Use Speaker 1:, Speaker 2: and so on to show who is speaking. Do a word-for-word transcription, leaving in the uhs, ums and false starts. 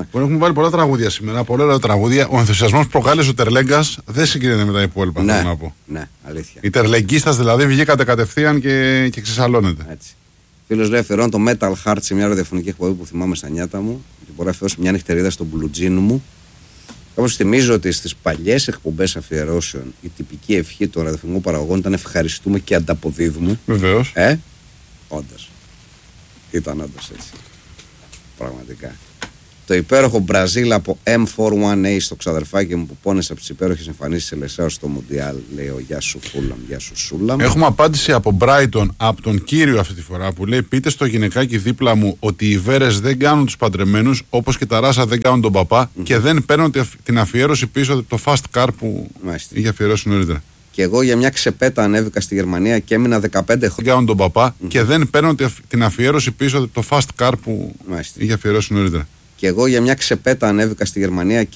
Speaker 1: Μπορεί, έχουμε βάλει πολλά τραγούδια σήμερα, πολλά ωραία τραγούδια. Ο ενθουσιασμός που προκάλεσε ο Τερλέγκας δεν συγκρίνεται με τα υπόλοιπα.
Speaker 2: Ναι,
Speaker 1: θέλω να πω.
Speaker 2: ναι, αλήθεια.
Speaker 1: Οι Τερλεγκίστας δηλαδή βγήκατε κατευθείαν και, και ξεσαλώνετε.
Speaker 2: Έτσι. Φίλος λέει: αφιερώνω το Metal Heart σε μια ραδιοφωνική εκπομπή που θυμάμαι στα νιάτα μου. Και μπορώ να αφιερώσω μια νυχτερίδα στον μπλουτζίνου μου. Κάπως θυμίζω ότι στις παλιές εκπομπές αφιερώσεων η τυπική ευχή των ραδιοφωνικών παραγωγών ήταν ευχαριστούμε και ανταποδίδουμε.
Speaker 1: Βεβαίως.
Speaker 2: Ε, όντως. Ήταν όντως έτσι. Πραγματικά. Το υπέροχο Μπραζίλ από εμ φορ ουάν έι στο ξαδερφάκι μου που πόνεσε από τις υπέροχες εμφανίσεις της Ελεσσάου στο Μουντιάλ. Λέει ο Γεια σου Φούλαμ, Γεια σου Σούλαμ.
Speaker 1: Έχουμε απάντηση από Brighton, από τον κύριο αυτή τη φορά που λέει: πείτε στο γυναικάκι δίπλα μου ότι οι βέρες δεν κάνουν τους παντρεμένους όπως και τα ράσα δεν κάνουν τον παπά mm-hmm. και δεν παίρνουν την αφιέρωση πίσω από το fast car που Μάλιστα. είχε αφιερώσει νωρίτερα.
Speaker 2: Και εγώ για μια ξεπέτα ανέβηκα στη Γερμανία και έμεινα δεκαπέντε χρόνια.
Speaker 1: Δεν κάνουν τον παπά mm-hmm. και δεν παίρνουν την αφιέρωση πίσω από το fast car που
Speaker 2: Μάλιστα.
Speaker 1: είχε αφιερώσει νωρίτερα.
Speaker 2: Και εγώ για μια ξεπέτα ανέβηκα στη Γερμανία και